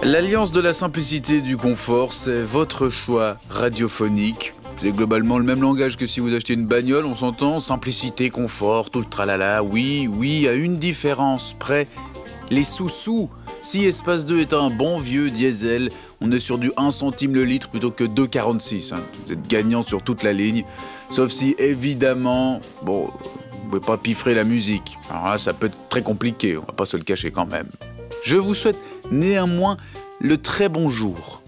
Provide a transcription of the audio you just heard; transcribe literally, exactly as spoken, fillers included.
L'alliance de la simplicité et du confort, c'est votre choix radiophonique. C'est globalement le même langage que si vous achetez une bagnole, on s'entend. Simplicité, confort, tout le tralala. Oui, oui, à une différence près. Les sous-sous. Si Espace deux est un bon vieux diesel, on est sur du un centime le litre plutôt que deux virgule quarante-six. Hein. Vous êtes gagnant sur toute la ligne. Sauf si, évidemment, bon, vous ne pouvez pas piffrer la musique. Alors là, ça peut être très compliqué, on va pas se le cacher quand même. Je vous souhaite néanmoins le très bon jour.